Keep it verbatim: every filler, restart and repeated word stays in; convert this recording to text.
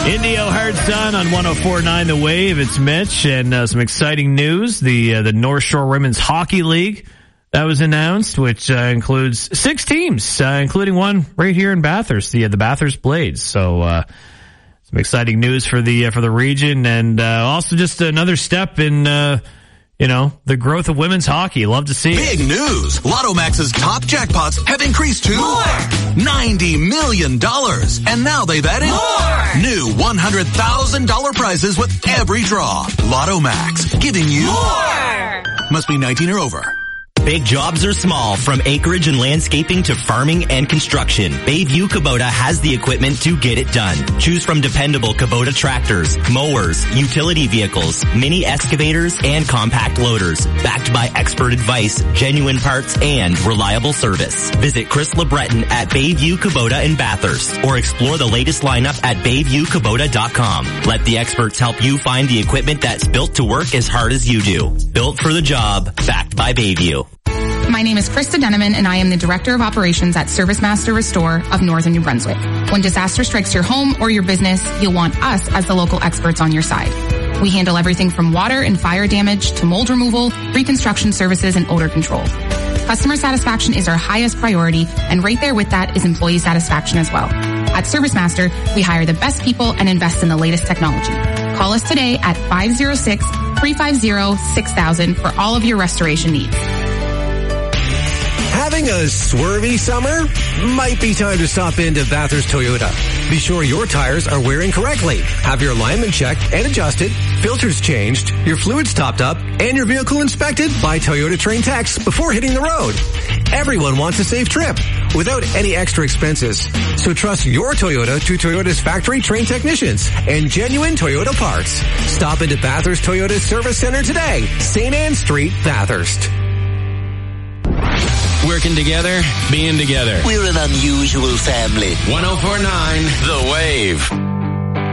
Indio Hard Sun on one oh four point nine The Wave. It's Mitch, and uh, some exciting news. The uh, the North Shore Women's Hockey League that was announced, which uh, includes six teams, uh, including one right here in Bathurst, the uh, the Bathurst Blades. So uh, some exciting news for the uh, for the region, and uh, also just another step in uh, you know the growth of women's hockey. Love to see it. Big news! Lotto Max's top jackpots have increased to more, ninety million dollars, and now they've added more, new one hundred thousand dollars prizes with every draw. Lotto Max, giving you more. Must be nineteen or over. Big jobs or small, from acreage and landscaping to farming and construction, Bayview Kubota has the equipment to get it done. Choose from dependable Kubota tractors, mowers, utility vehicles, mini excavators, and compact loaders, backed by expert advice, genuine parts, and reliable service. Visit Chris LeBreton at Bayview Kubota in Bathurst, or explore the latest lineup at bayview kubota dot com. Let the experts help you find the equipment that's built to work as hard as you do. Built for the job, backed by Bayview. My name is Krista Denneman, and I am the Director of Operations at ServiceMaster Restore of Northern New Brunswick. When disaster strikes your home or your business, you'll want us as the local experts on your side. We handle everything from water and fire damage to mold removal, reconstruction services, and odor control. Customer satisfaction is our highest priority, and right there with that is employee satisfaction as well. At ServiceMaster, we hire the best people and invest in the latest technology. Call us today at five oh six, three five oh, six thousand for all of your restoration needs. Having a swervy summer? Might be time to stop into Bathurst Toyota. Be sure your tires are wearing correctly. Have your alignment checked and adjusted, filters changed, your fluids topped up, and your vehicle inspected by Toyota trained techs before hitting the road. Everyone wants a safe trip without any extra expenses. So trust your Toyota to Toyota's factory trained technicians and genuine Toyota parts. Stop into Bathurst Toyota's Service Center today, Saint Anne Street, Bathurst. Working together, being together. We're an unusual family. one oh four point nine The Wave.